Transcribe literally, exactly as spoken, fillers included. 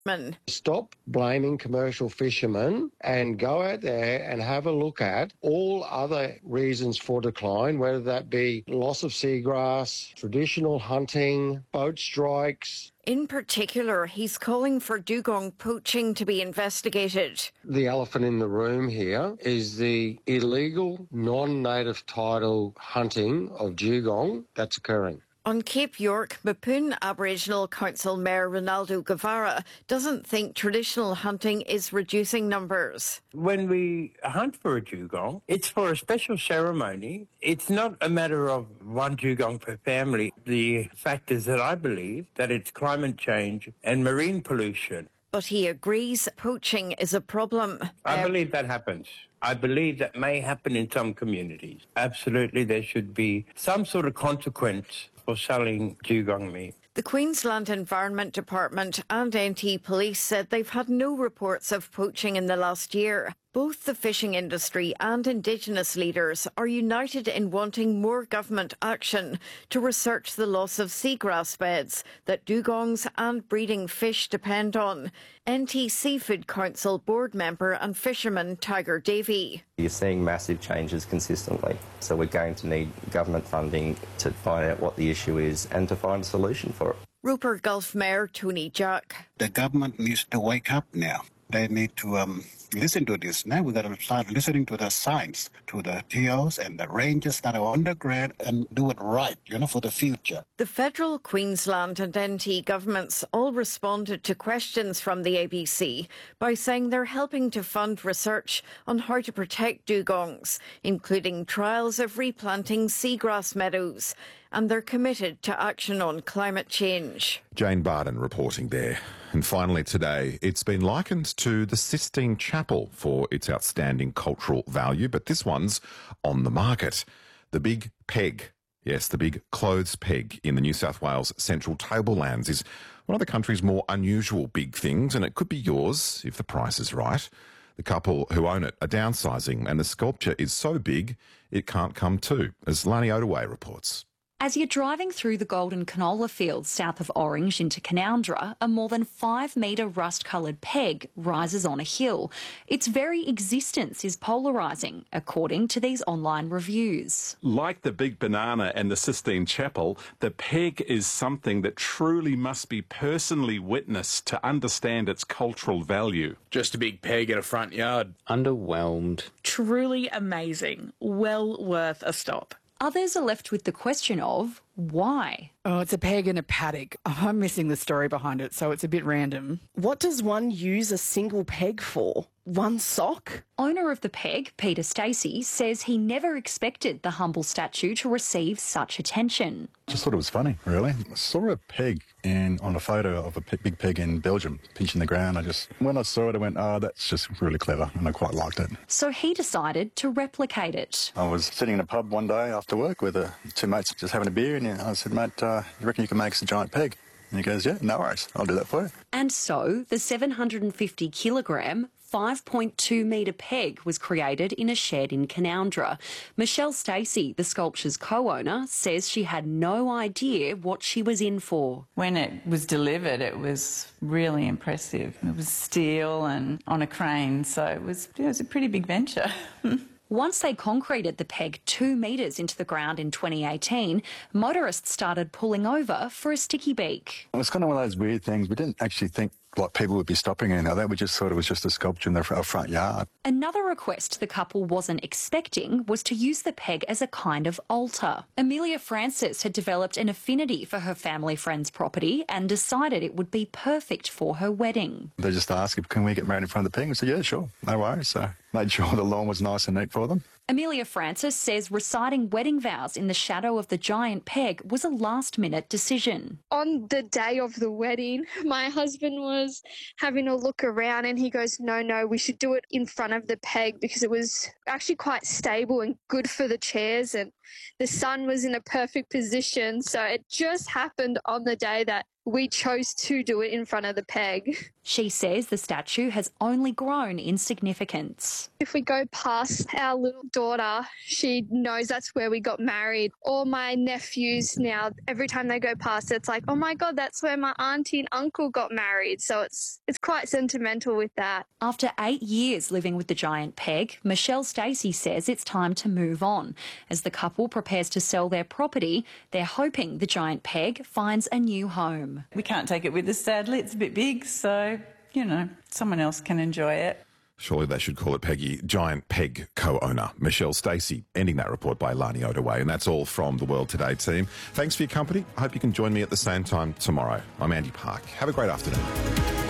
Stop blaming commercial fishermen and go out there and have a look at all other reasons for decline, whether that be loss of seagrass, traditional hunting, boat strikes. In particular, he's calling for dugong poaching to be investigated. The elephant in the room here is the illegal, non-native title hunting of dugong that's occurring. On Cape York, Mapoon Aboriginal Council Mayor Ronaldo Guevara doesn't think traditional hunting is reducing numbers. When we hunt for a dugong, it's for a special ceremony. It's not a matter of one dugong per family. The fact is that I believe that it's climate change and marine pollution. But he agrees poaching is a problem. I believe that happens. I believe that may happen in some communities. Absolutely, there should be some sort of consequence for selling dugong meat. The Queensland Environment Department and N T Police said they've had no reports of poaching in the last year. Both the fishing industry and Indigenous leaders are united in wanting more government action to research the loss of seagrass beds that dugongs and breeding fish depend on. N T Seafood Council board member and fisherman Tiger Davey. You're seeing massive changes consistently, so we're going to need government funding to find out what the issue is and to find a solution for it. Roper Gulf Mayor Tony Jack. The government needs to wake up now. They need to um, listen to this. Now we've got to start listening to the science, to the T Os and the rangers that are on the ground and do it right, you know, for the future. The federal, Queensland and N T governments all responded to questions from the A B C by saying they're helping to fund research on how to protect dugongs, including trials of replanting seagrass meadows. And they're committed to action on climate change. Jane Barden reporting there. And finally today, it's been likened to the Sistine Chapel for its outstanding cultural value, but this one's on the market. The Big Peg, yes, the Big Clothes Peg in the New South Wales Central Tablelands is one of the country's more unusual big things, and it could be yours if the price is right. The couple who own it are downsizing, and the sculpture is so big it can't come to, as Lani Ottaway reports. As you're driving through the golden canola fields south of Orange into Canowindra, a more than five metre rust-coloured peg rises on a hill. Its very existence is polarising, according to these online reviews. Like the Big Banana and the Sistine Chapel, the peg is something that truly must be personally witnessed to understand its cultural value. Just a big peg in a front yard. Underwhelmed. Truly amazing. Well worth a stop. Others are left with the question of why. Oh, it's a peg in a paddock. Oh, I'm missing the story behind it, so it's a bit random. What does one use a single peg for? One sock? Owner of the peg, Peter Stacey, says he never expected the humble statue to receive such attention. Just thought it was funny, really. I saw a peg in, on a photo of a pe- big peg in Belgium, pinching the ground. I just, when I saw it, I went, oh, that's just really clever, and I quite liked it. So he decided to replicate it. I was sitting in a pub one day after work with uh, two mates just having a beer, and I said, mate, uh, you reckon you can make us a giant peg? And he goes, yeah, no worries, I'll do that for you. And so the seven hundred fifty kilogram, five point two metre peg was created in a shed in Canowindra. Michelle Stacey, the sculpture's co-owner, says she had no idea what she was in for. When it was delivered, it was really impressive. It was steel and on a crane, so it was, it was a pretty big venture. Once they concreted the peg two metres into the ground in twenty eighteen, motorists started pulling over for a sticky beak. It was kind of one of those weird things. We didn't actually think like people would be stopping anything like that. We just thought it was just a sculpture in their front yard. Another request the couple wasn't expecting was to use the peg as a kind of altar. Amelia Francis had developed an affinity for her family friend's property and decided it would be perfect for her wedding. They just asked, can we get married in front of the peg? We said, yeah, sure, no worries. So made sure the lawn was nice and neat for them. Amelia Francis says reciting wedding vows in the shadow of the giant peg was a last-minute decision. On the day of the wedding, my husband was having a look around and he goes, no, no, we should do it in front of the peg because it was actually quite stable and good for the chairs and the sun was in a perfect position. So it just happened on the day that we chose to do it in front of the peg. She says the statue has only grown in significance. If we go past our little daughter, she knows that's where we got married. All my nephews now, every time they go past, it's like, oh my God, that's where my auntie and uncle got married. So it's it's quite sentimental with that. After eight years living with the giant peg, Michelle Stacey says it's time to move on. As the couple prepares to sell their property, they're hoping the giant peg finds a new home. We can't take it with us, sadly. It's a bit big, so, you know, someone else can enjoy it. Surely they should call it Peggy. Giant Peg co-owner Michelle Stacey, ending that report by Lani Otaway. And that's all from the World Today team. Thanks for your company. I hope you can join me at the same time tomorrow. I'm Andy Park. Have a great afternoon.